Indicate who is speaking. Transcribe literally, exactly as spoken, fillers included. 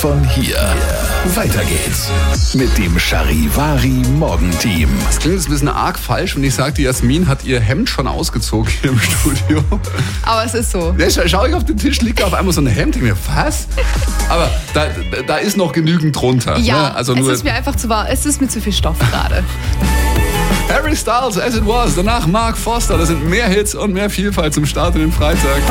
Speaker 1: von hier. Weiter geht's mit dem Charivari Morgenteam.
Speaker 2: Das klingt jetzt ein bisschen arg falsch, wenn ich sage, die Jasmin hat ihr Hemd schon ausgezogen hier im Studio.
Speaker 3: Aber es ist so.
Speaker 2: Ja, schau, schau ich auf den Tisch, liegt da auf einmal so ein Hemd. Ich mir, was? Aber da, da ist noch genügend drunter.
Speaker 3: Ja,
Speaker 2: ne? Also nur
Speaker 3: es ist mir einfach zu wahr. Es ist mir zu viel Stoff gerade.
Speaker 2: Harry Styles, As It Was. Danach Mark Foster. Das sind mehr Hits und mehr Vielfalt zum Start in den Freitag.